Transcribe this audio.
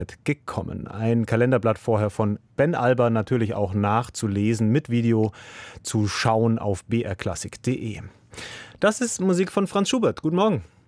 gekommen. Ein Kalenderblatt vorher von Ben Alber, natürlich auch nachzulesen mit Video zu schauen auf brklassik.de. Das ist Musik von Franz Schubert. Guten Morgen.